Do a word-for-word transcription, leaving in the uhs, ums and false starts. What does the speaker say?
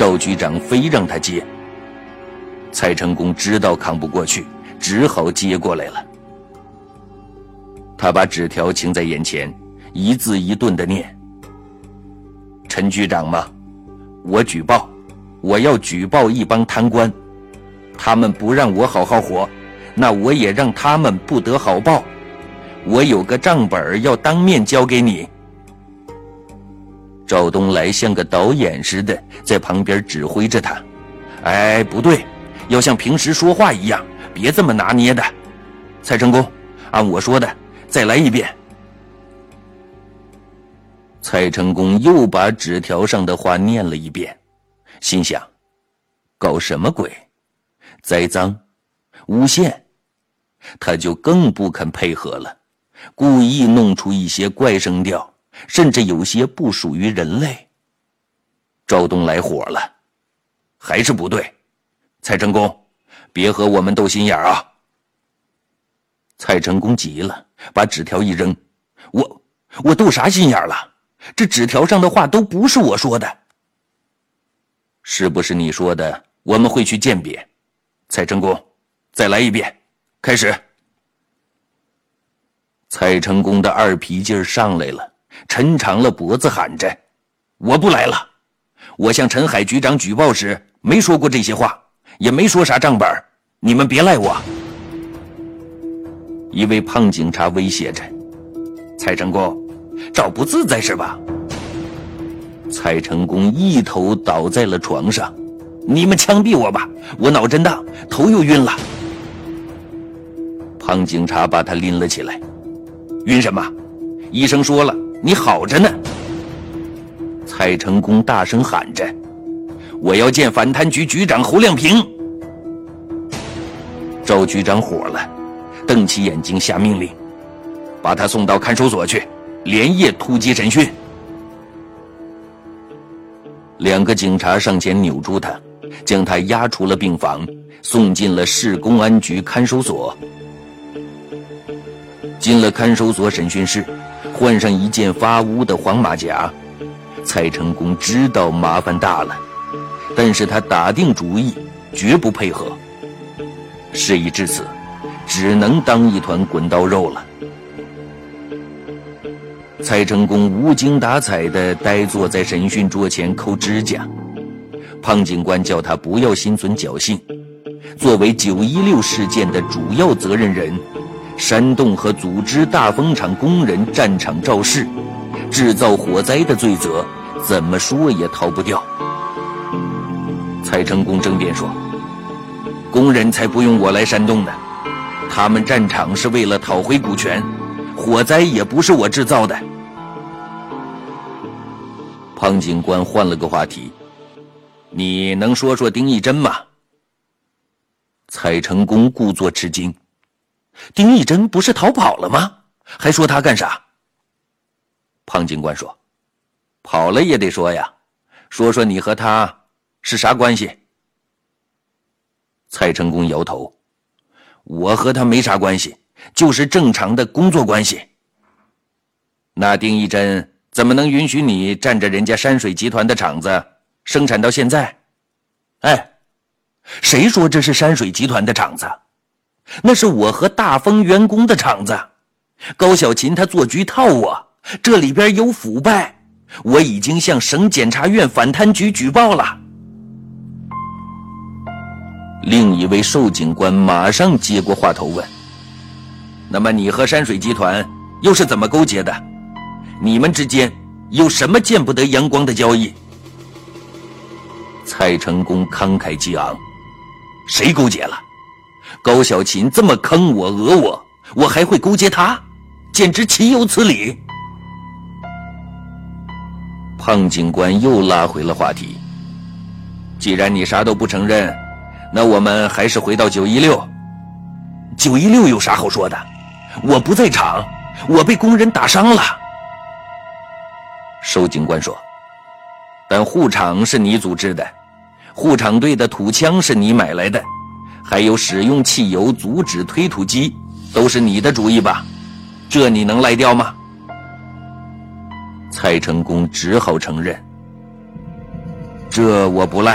赵局长非让他接。蔡成功知道扛不过去，只好接过来了。他把纸条擎在眼前，一字一顿地念：陈局长嘛，我举报，我要举报一帮贪官，他们不让我好好活，那我也让他们不得好报。我有个账本要当面交给你。赵东来像个导演似的在旁边指挥着他。哎，不对，要像平时说话一样，别这么拿捏的。蔡成功，按我说的再来一遍。蔡成功又把纸条上的话念了一遍，心想，搞什么鬼？栽赃、诬陷？他就更不肯配合了，故意弄出一些怪声调，甚至有些不属于人类。赵东来火了，还是不对，蔡成功，别和我们斗心眼啊！蔡成功急了，把纸条一扔，我我斗啥心眼了？这纸条上的话都不是我说的。是不是你说的？我们会去鉴别。蔡成功，再来一遍，开始。蔡成功的二皮劲儿上来了，抻长了脖子喊着：我不来了！我向陈海局长举报时没说过这些话，也没说啥账本，你们别赖我。一位胖警察威胁着：蔡成功，找不自在是吧？蔡成功一头倒在了床上，你们枪毙我吧，我脑震荡，头又晕了。胖警察把他拎了起来。晕什么？医生说了，你好着呢。蔡成功大声喊着：我要见反贪局局长侯亮平。赵局长火了，瞪起眼睛下命令，把他送到看守所去，连夜突击审讯。两个警察上前扭住他，将他押出了病房，送进了市公安局看守所。进了看守所审讯室，换上一件发乌的黄马甲，蔡成功知道麻烦大了，但是他打定主意绝不配合。事已至此，只能当一团滚刀肉了。蔡成功无精打采地呆坐在审讯桌前抠指甲。胖警官叫他不要心存侥幸，作为九一六事件的主要责任人，煽动和组织大风厂工人战场肇事，制造火灾的罪责，怎么说也逃不掉。蔡成功争辩说，工人才不用我来煽动呢，他们战场是为了讨回股权，火灾也不是我制造的。胖警官换了个话题，你能说说丁义珍吗？蔡成功故作吃惊，丁义珍不是逃跑了吗？还说他干啥？胖警官说，跑了也得说呀，说说你和他是啥关系？蔡成功摇头，我和他没啥关系，就是正常的工作关系。那丁义珍怎么能允许你占着人家山水集团的厂子生产到现在？哎，谁说这是山水集团的厂子？那是我和大丰员工的厂子。高小琴他做局套我，这里边有腐败，我已经向省检察院反贪局举报了。另一位瘦警官马上接过话头问，那么你和山水集团又是怎么勾结的？你们之间有什么见不得阳光的交易？蔡成功慷慨激昂，谁勾结了？高小琴这么坑我讹我，我还会勾结他？简直岂有此理！胖警官又拉回了话题，既然你啥都不承认，那我们还是回到九一六。九一六有啥好说的？我不在场，我被工人打伤了。瘦警官说，但护厂是你组织的，护厂队的土枪是你买来的，还有使用汽油阻止推土机都是你的主意吧？这你能赖掉吗？蔡成功只好承认，这我不赖。